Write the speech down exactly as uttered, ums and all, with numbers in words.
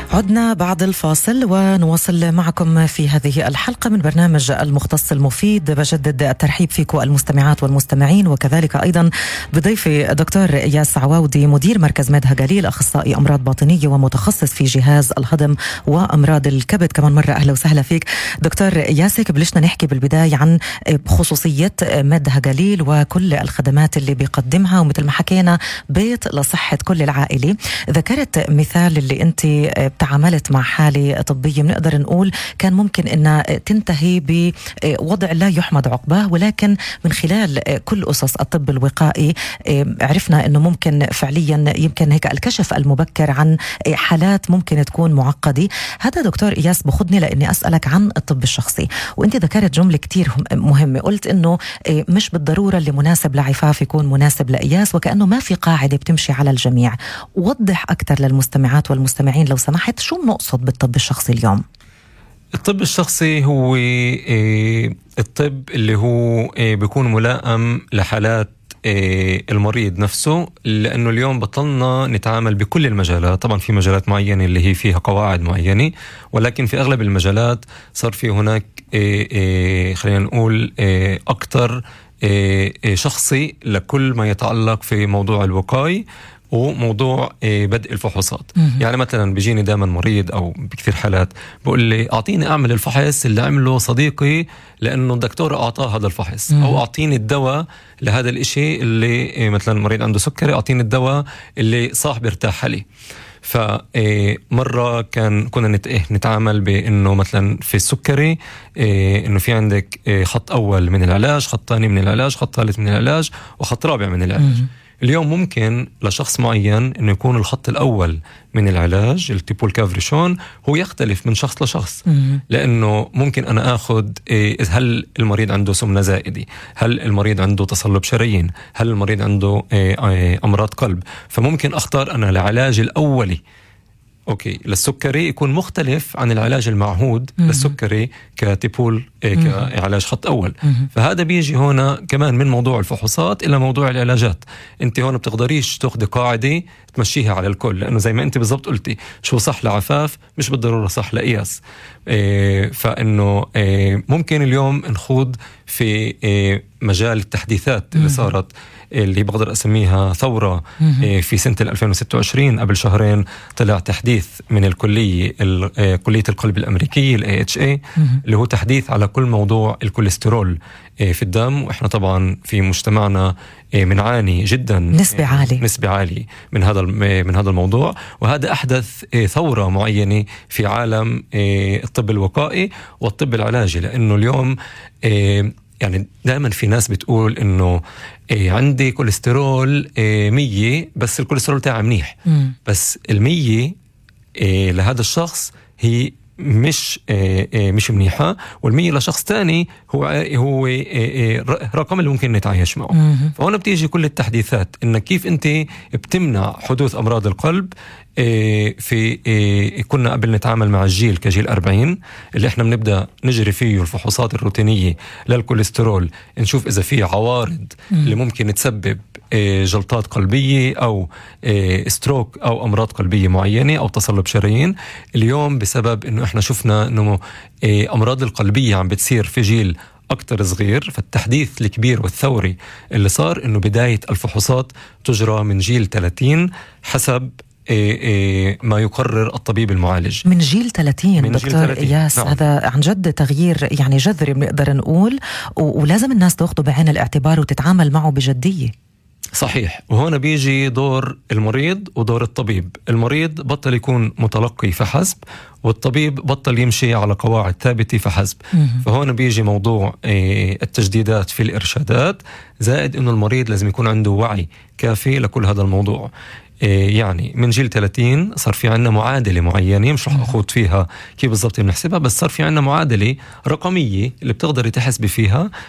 عدنا بعد الفاصل ونواصل معكم في هذه الحلقة من برنامج المختص المفيد. بجدد الترحيب فيكم المستمعات والمستمعين، وكذلك أيضا بضيفي دكتور إياس عواودي، مدير مركز مدها قليل، أخصائي أمراض باطنية ومتخصص في جهاز الهضم وأمراض الكبد. كمان مرة أهلا وسهلا فيك دكتور إياس. بلشنا نحكي بالبداية عن خصوصية مدها قليل وكل الخدمات اللي بيقدمها، ومثل ما حكينا بيت لصحة كل العائلة. ذكرت مثال اللي أنت تعاملت مع حالة طبية بنقدر نقول كان ممكن أنها تنتهي بوضع لا يحمد عقباه، ولكن من خلال كل أسس الطب الوقائي عرفنا أنه ممكن فعليا يمكن هيك الكشف المبكر عن حالات ممكن تكون معقدة. هذا دكتور إياس بخدني لأني أسألك عن الطب الشخصي، وأنت ذكرت جملة كتير مهمة، قلت أنه مش بالضرورة اللي مناسب لعفاف يكون مناسب لإياس، وكأنه ما في قاعدة بتمشي على الجميع. وضح أكثر للمستمعات والمستمعين لو سمحت، شو بنقصد بالطب الشخصي اليوم؟ الطب الشخصي هو الطب اللي هو بيكون ملائم لحالات المريض نفسه، لأنه اليوم بطلنا نتعامل بكل المجالات. طبعا في مجالات معينة اللي هي فيها قواعد معينة، ولكن في أغلب المجالات صار في هناك خلينا نقول أكتر شخصي لكل ما يتعلق في موضوع الوقاية وموضوع بدء الفحوصات. يعني مثلا بيجيني دائما مريض او بكثير حالات بقول لي اعطيني اعمل الفحص اللي عمله صديقي لانه الدكتور اعطاه هذا الفحص، او اعطيني الدواء لهذا الاشي اللي مثلا مريض عنده سكري، اعطيني الدواء اللي صاحبي ارتاح عليه. فمرة كان كنا نتعامل بأنه مثلا في السكري أنه في عندك خط أول من العلاج، خط ثاني من العلاج، خط ثالث من العلاج، وخط رابع من العلاج. اليوم ممكن لشخص معين انه يكون الخط الاول من العلاج التيبول كافريشون هو يختلف من شخص لشخص، لانه ممكن انا اخذ هل المريض عنده سمنه زائده، هل المريض عنده تصلب شرايين، هل المريض عنده امراض قلب. فممكن اختار انا العلاج الاولي اوكي للسكري يكون مختلف عن العلاج المعهود مم. للسكري كتيبول كعلاج خط اول. مم. فهذا بيجي هنا كمان من موضوع الفحوصات الى موضوع العلاجات. انت هون بتقدريش تاخدي قاعده تمشيها على الكل، لانه زي ما انت بالضبط قلتي شو صح لعفاف مش بالضروره صح لإياس. إيه فانه إيه ممكن اليوم نخوض في إيه مجال التحديثات اللي مم. صارت، اللي بقدر أسميها ثورة مم. في سنة ألفين وستة وعشرين. قبل شهرين طلع تحديث من الكلية كلية القلب الأمريكية ال إيه إتش إيه مم. اللي هو تحديث على كل موضوع الكوليسترول في الدم. وإحنا طبعا في مجتمعنا بنعاني جدا نسبة عالية نسبة عالية من هذا من هذا الموضوع، وهذا أحدث ثورة معينة في عالم الطب الوقائي والطب العلاجي. لأنه اليوم يعني دائما في ناس بتقول إنه إيه عندي كوليسترول إيه مية بس الكوليسترول تاعي منيح، مم. بس المية إيه لهذا الشخص هي مش إيه إيه مش منيحة، والمية لشخص تاني هو هو إيه إيه رقم اللي ممكن نتعايش معه. مم. فهنا بتيجي كل التحديثات إن كيف أنت بتمنع حدوث أمراض القلب. إيه في إيه كنا قبل نتعامل مع الجيل كجيل أربعين اللي احنا بنبدأ نجري فيه الفحوصات الروتينية للكوليسترول، نشوف إذا في عوارض مم. اللي ممكن تسبب إيه جلطات قلبية أو إيه ستروك أو أمراض قلبية معينة أو تصلب شرايين. اليوم بسبب إنه احنا شفنا إنه إيه أمراض القلبية عم بتصير في جيل أكتر صغير، فالتحديث الكبير والثوري اللي صار إنه بداية الفحوصات تجرى من جيل ثلاثين حسب إيه إيه ما يقرر الطبيب المعالج. من جيل ثلاثين من دكتور جيل ثلاثين. إياس نعم. هذا عن جد تغيير يعني جذري بنقدر نقول، ولازم الناس تاخده بعين الاعتبار وتتعامل معه بجدية. صحيح. وهنا بيجي دور المريض ودور الطبيب. المريض بطل يكون متلقي فحسب، والطبيب بطل يمشي على قواعد ثابتة فحسب. فهنا بيجي موضوع التجديدات في الإرشادات، زائد إنه المريض لازم يكون عنده وعي كافي لكل هذا الموضوع. يعني من جيل ثلاثين صار في عنا معادلة معينة، مش رح أخوض فيها كيف بالضبط بنحسبها، بس صار في عنا معادلة رقمية اللي بتقدري تحسبي فيها